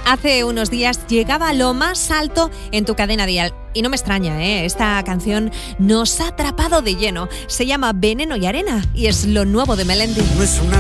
Hace unos días llegaba a lo más alto en tu cadena dial. Y no me extraña, esta canción nos ha atrapado de lleno. Se llama Veneno y Arena y es lo nuevo de Melendi. No es una